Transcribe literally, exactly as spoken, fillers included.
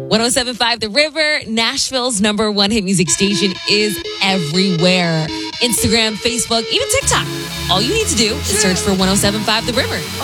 ten seventy-five The River, Nashville's number one hit music station, is everywhere. Instagram, Facebook, even TikTok. All you need to do is search for ten seventy-five The River.